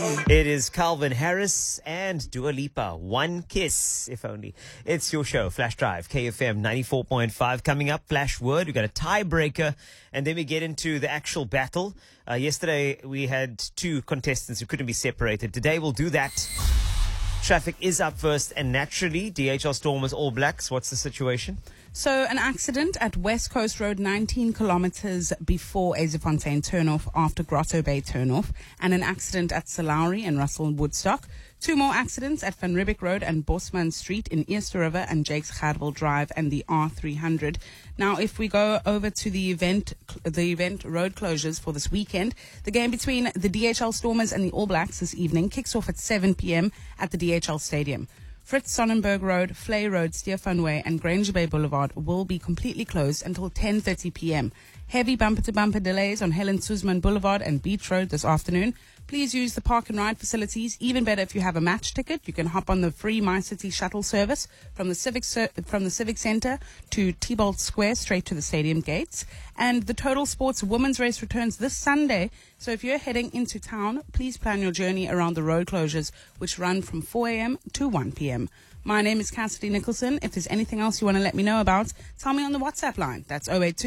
It is Calvin Harris and Dua Lipa. One kiss, if only. It's your show, Flash Drive, KFM 94.5. Coming up, Flash Word. We've got a tiebreaker, and then we get into the actual battle. Yesterday, we had two contestants who couldn't be separated. Today, we'll do that. Traffic is up first, and naturally, DHL Stormers All Blacks. What's the situation? So, an accident at West Coast Road, 19 kilometers before Ezefontein turnoff after Grotto Bay turnoff, and an accident at Salauri and Russell Woodstock. Two more accidents at Van Riebeeck Road and Bosman Street in Easter River and Jakes Gardwell Drive and the R300. Now, if we go over to the event road closures for this weekend, the game between the DHL Stormers and the All Blacks this evening kicks off at 7 p.m. at the DHL Stadium. Fritz Sonnenberg Road, Flay Road, Stefan Way and Granger Bay Boulevard will be completely closed until 10:30 p.m. Heavy bumper-to-bumper delays on Helen Suzman Boulevard and Beach Road this afternoon. Please use the park and ride facilities. Even better, if you have a match ticket, you can hop on the free MyCity shuttle service from the Civic Centre to T-Bolt Square straight to the stadium gates. And the Total Sports Women's Race returns this Sunday. So if you're heading into town, please plan your journey around the road closures, which run from 4 a.m. to 1 p.m. My name is Cassidy Nicholson. If there's anything else you want to let me know about, tell me on the WhatsApp line. That's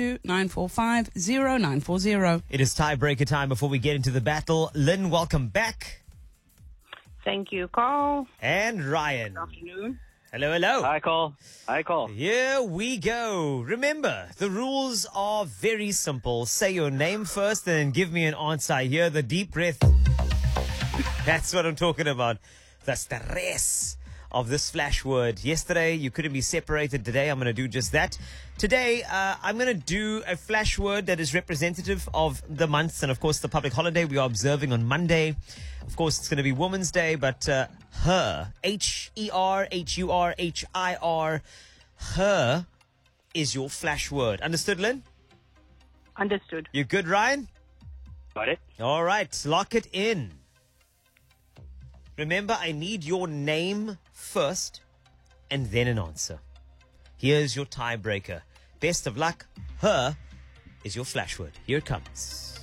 082-945-0940. It is tiebreaker time before we get into the battle. Lynn, welcome back. Thank you, Carl. And Ryan. Good afternoon. Hello, hello. Hi, Cole. Hi, Cole. Here we go. Remember, the rules are very simple. Say your name first and then give me an answer. I hear the deep breath. That's what I'm talking about. That's the rest of this flash word. Yesterday, you couldn't be separated. Today, I'm going to do just that. Today, I'm going to do a flash word that is representative of the months and, of course, the public holiday we are observing on Monday. Of course, it's going to be Women's Day, but her, H-E-R, H-U-R-H-I-R, her is your flash word. Understood, Lynn? Understood. You good, Ryan? Got it? All right, lock it in. Remember, I need your name first and then an answer. Here's your tiebreaker. Best of luck. Her is your flash word. Here it comes.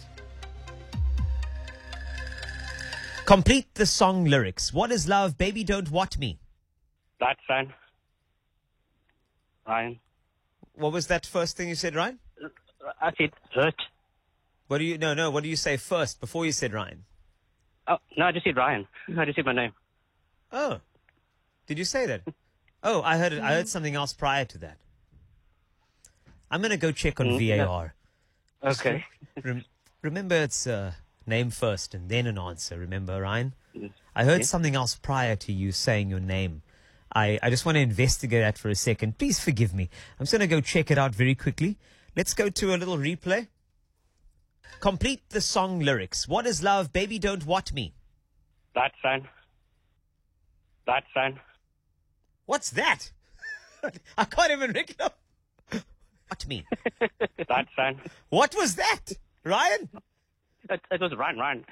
Complete the song lyrics. What is love? Baby, don't what me. That's fine. Ryan. What was that first thing you said, Ryan? I said hurt. What do you, no, what do you say first before you said Ryan? Oh, no, I just said Ryan. I just said my name. Oh, did you say that? Oh, I heard something else prior to that. I'm going to go check on VAR. Okay. Remember, it's name first and then an answer. Remember, Ryan? I heard something else prior to you saying your name. I just want to investigate that for a second. Please forgive me. I'm just going to go check it out very quickly. Let's go to a little replay. Complete the song lyrics. What is love? Baby, don't what me. That's fine. That's fine. What's that? I can't even recognize. What me? That's fine. What was that? Ryan? It was Ryan.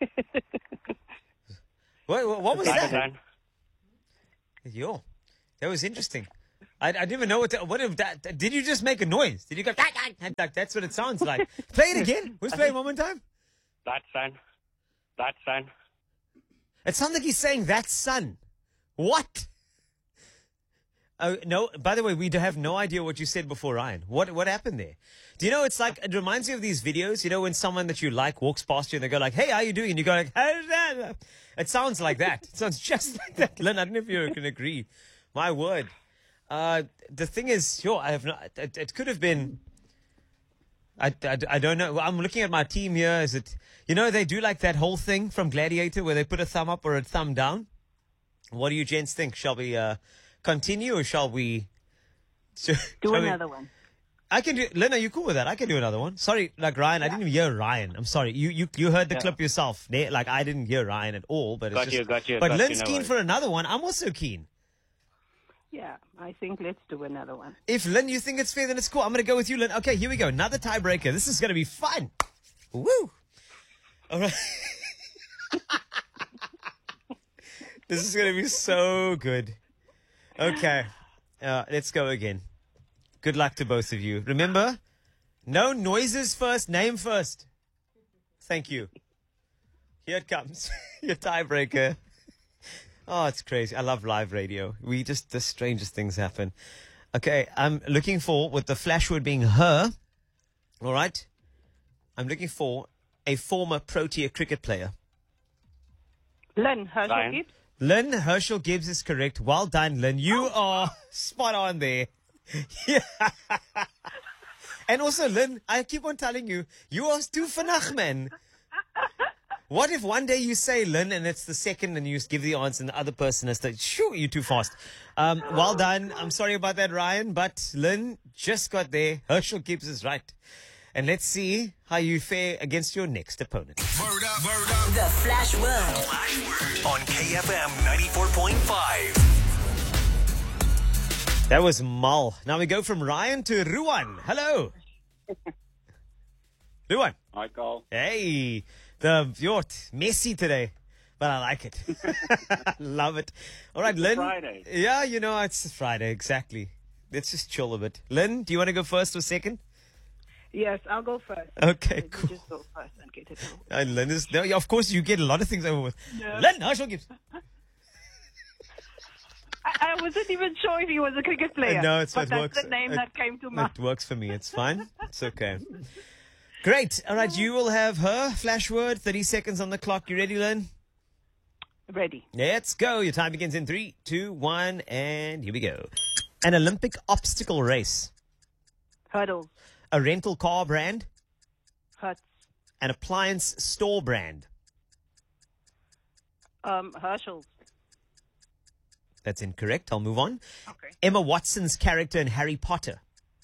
What was That's that? fine. Yo, that was interesting. I didn't even know what if that. Did you just make a noise? Did you go? That's what it sounds like. Play it again. Let's play it one more time. That's fine. That's fine. It sounds like he's saying that's son. What? Oh no! By the way, we have no idea what you said before, Ryan. What happened there? Do you know? It's like it reminds you of these videos. You know, when someone that you like walks past you and they go like, "Hey, how you doing?" and you go like, "How's that?" It sounds like that. It sounds just like that. Lynn, I don't know if you can agree. My word. The thing is, I have not. It could have been. I don't know. I'm looking at my team here. Is it? You know, they do like that whole thing from Gladiator where they put a thumb up or a thumb down. What do you gents think? Shall we continue or shall we Do another one. I can do. Lynn, are you cool with that? I can do another one. Sorry, like Ryan, I didn't even hear Ryan. I'm sorry. You heard the clip yourself. Like I didn't hear Ryan at all. But it's Got you. But Lynn's keen for another one. I'm also keen. Yeah, I think let's do another one. If Lynn, you think it's fair, then it's cool. I'm going to go with you, Lynn. Okay, here we go. Another tiebreaker. This is going to be fun. Woo! All right. This is going to be so good. Okay. Let's go again. Good luck to both of you. Remember, no noises first, name first. Thank you. Here it comes. Your tiebreaker. Oh, it's crazy. I love live radio. The strangest things happen. Okay, I'm looking for, with the flash word being her, all right? I'm looking for a former Protea cricket player. Lynn Herschel Ryan. Gibbs. Lynn Herschel Gibbs is correct. Well done, Lynn. You are spot on there. Yeah. And also, Lynn, I keep on telling you, you are too vanach, man. What if one day you say Lynn and it's the second and you give the answer and the other person has to, shoo, you're too fast. Well done. I'm sorry about that, Ryan, but Lynn just got there. Herschel Gibbs is right. And let's see how you fare against your next opponent. Word up, word up. The Flash Word. Flash word on KFM 94.5. That was Mal. Now we go from Ryan to Ruan. Hello. Ruan. Hi, Carl. Hey. You're messy today, but I like it. Love it. All right, Lynn. Friday. Yeah, it's Friday, exactly. Let's just chill a bit. Lynn, do you want to go first or second? Yes, I'll go first. Okay, Let me cool. just go first and get it over. Lynn is, no, yeah, of course, you get a lot of things over with. Yeah. Lynn, Herschel Gibbs. I wasn't even sure if he was a cricket player. No, but it that's works. the name that came to mind. It works for me. It's fine. It's okay. Great. All right, you will have her flash word. 30 seconds on the clock. You ready, Lynn? Ready. Let's go. Your time begins in 3, 2, 1, and here we go. An Olympic obstacle race. Hurdles. A rental car brand. Hertz. An appliance store brand. Herschel's. That's incorrect. I'll move on. Okay. Emma Watson's character in Harry Potter.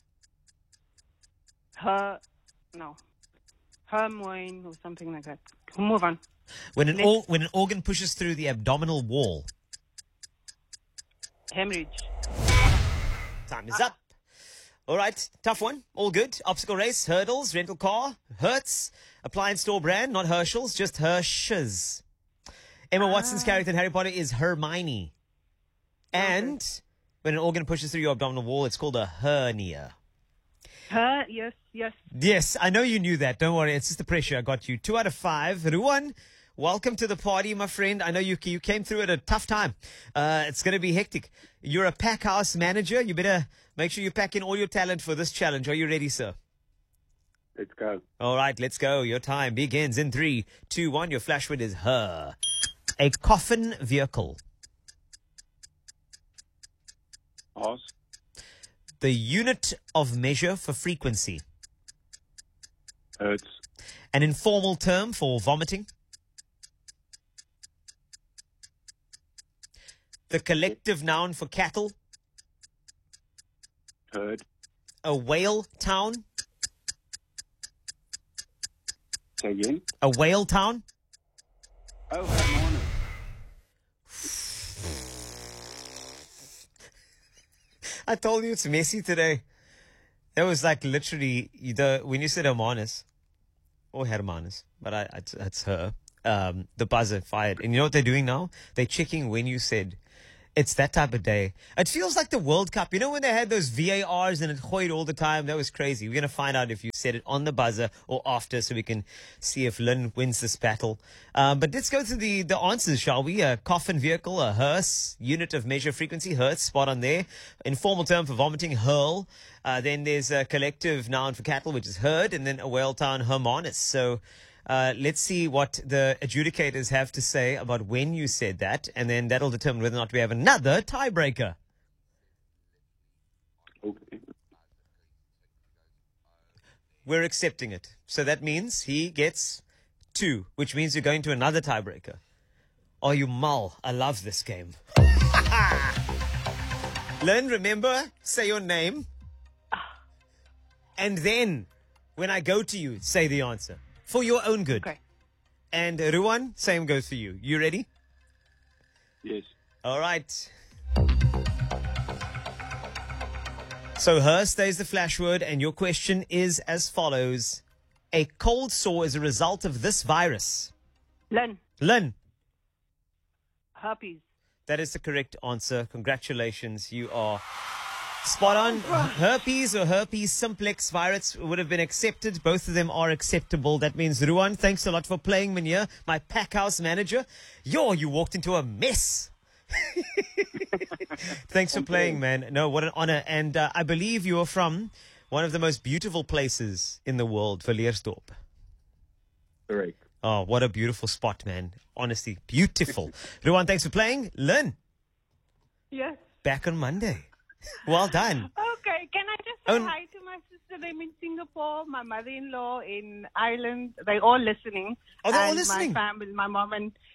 Hermione or something like that. We'll move on. When an organ pushes through the abdominal wall. Hemorrhage. Time is up. All right, tough one. All good. Obstacle race, hurdles, rental car, Hertz, appliance store brand, not Herschel's, just Hersh's. Emma Watson's character in Harry Potter is Hermione. And when an organ pushes through your abdominal wall, it's called a hernia. Yes. Yes, I know you knew that. Don't worry. It's just the pressure. I got you. 2 out of 5. Ruan, welcome to the party, my friend. I know you came through at a tough time. It's going to be hectic. You're a pack house manager. You better make sure you pack in all your talent for this challenge. Are you ready, sir? Let's go. All right, let's go. Your time begins in 3, 2, 1. Your flash word is her. A coffin vehicle. Pass. The unit of measure for frequency. Hertz. An informal term for vomiting. The collective noun for cattle. Herd. A whale town. Say again. A whale town. Oh, Hermione. I told you it's messy today. That was like literally when you said Hermanus or Hermanus, but it's her. The buzzer fired, and you know what they're doing now? They're checking when you said. It's that type of day. It feels like the World Cup. You know when they had those VARs and it hoyed all the time? That was crazy. We're going to find out if you said it on the buzzer or after so we can see if Lynn wins this battle. But let's go to the answers, shall we? A coffin vehicle, a hearse, unit of measure frequency, hertz, spot on there. Informal term for vomiting, hurl. Then there's a collective noun for cattle, which is herd. And then a whale town, Hermanus. So let's see what the adjudicators have to say about when you said that, and then that'll determine whether or not we have another tiebreaker. Okay. We're accepting it. So that means he gets 2, which means you're going to another tiebreaker. Are you Mal? I love this game. Lynn, remember, say your name. And then, when I go to you, say the answer. For your own good. Okay. And Ruan, same goes for you. You ready? Yes. All right. So her stays the flash word, and your question is as follows. A cold sore is a result of this virus. Lynn. Lynn, Herpes. that is the correct answer. Congratulations. You are Spot on. Herpes or herpes simplex virus would have been accepted. Both of them are acceptable. That means, Ruan, thanks a lot for playing, Mania, my pack house manager. You walked into a mess. Thanks for playing, man. No, what an honor. And I believe you are from one of the most beautiful places in the world, Villiersdorp. Correct. Oh, what a beautiful spot, man. Honestly, beautiful. Ruan, thanks for playing. Lynn, Yes. back on Monday. Well done. Okay, can I just say hi to my sister? I'm in Singapore, my mother-in-law in Ireland. They're all listening. Oh, they're all And listening? My family, my mom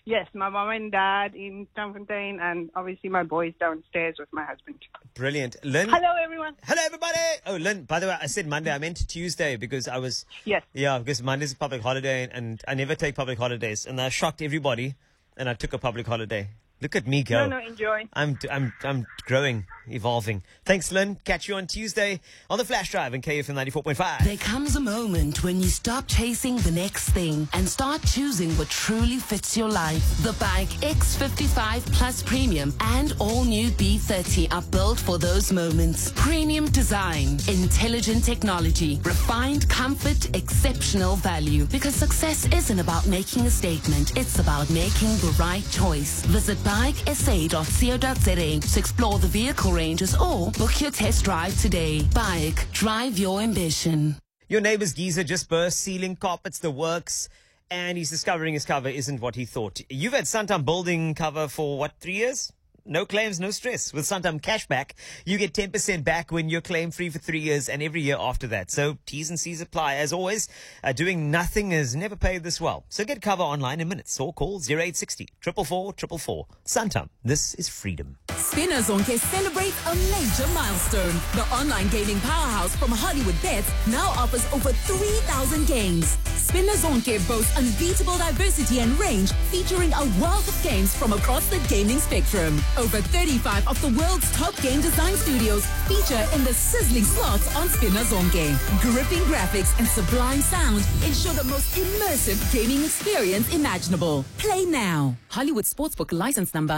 and dad in Stamfontein, and obviously my boys downstairs with my husband. Brilliant. Lynn. Hello, everyone. Hello, everybody. Oh, Lynn, by the way, I said Monday. I meant Tuesday because I was... Yes. Yeah, because Monday's a public holiday and I never take public holidays. And I shocked everybody and I took a public holiday. Look at me go. No, enjoy. I'm growing, evolving. Thanks, Lynn. Catch you on Tuesday on the Flash Drive in KFM 94.5. There comes a moment when you stop chasing the next thing and start choosing what truly fits your life. The Bike X55 Plus Premium and all new B30 are built for those moments. Premium design, intelligent technology, refined comfort, exceptional value. Because success isn't about making a statement, it's about making the right choice. Visit bikesa.co.za to explore the vehicle ranges or book your test drive today. Bike, drive your ambition. Your neighbor's geyser just burst, ceiling carpets, the works, and he's discovering his cover isn't what he thought. You've had Santam Building cover for, 3 years? No claims, no stress. With Santam Cashback, you get 10% back when you're claim-free for 3 years and every year after that. So T's and C's apply. As always, doing nothing has never paid this well. So get cover online in minutes or call 0860 444 444. Santam, this is freedom. Spinnazonke celebrates a major milestone. The online gaming powerhouse from Hollywood Bets now offers over 3,000 games. Spinnazonke boasts unbeatable diversity and range, featuring a wealth of games from across the gaming spectrum. Over 35 of the world's top game design studios feature in the sizzling slots on Spinnazonke. Gripping graphics and sublime sound ensure the most immersive gaming experience imaginable. Play now. Hollywood Sportsbook license number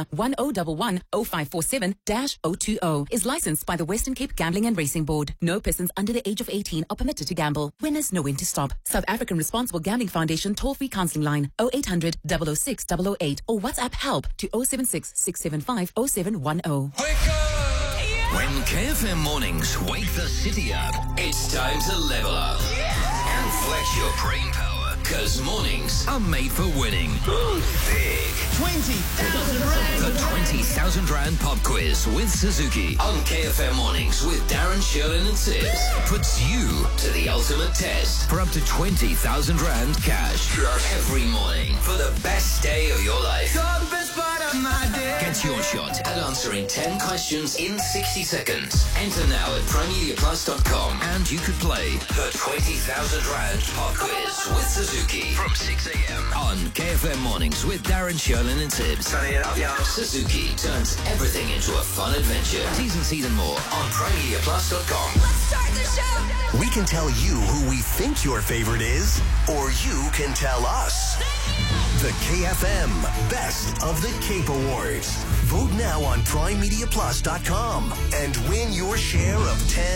10110547-020 is licensed by the Western Cape Gambling and Racing Board. No persons under the age of 18 are permitted to gamble. Winners know when to stop. South African Responsible Gambling Foundation toll-free counseling line 0800 006 008 or WhatsApp help to 076 675 0710. When KFM mornings wake the city up, it's time to level up and flex your brain power. Cause mornings are made for winning. Big. 20,000 Rand. The 20,000 Rand Pop Quiz with Suzuki on KFM mornings with Darren, Sherlin and Sips puts you to the ultimate test for up to 20,000 Rand cash every morning for the best day of your life. Get your shot at answering 10 questions in 60 seconds. Enter now at primemediaplus.com and you could play the 20,000 Rand Pop Quiz with Suzuki from 6 a.m. on KFM mornings with Darren, Sherlin and Tibbs. Suzuki turns everything into a fun adventure. T's and C's and more on primemediaplus.com. Let's start the show. We can tell you who we think your favorite is, or you can tell us. The KFM Best of the Cape Awards. Vote now on primemediaplus.com and win your share of 10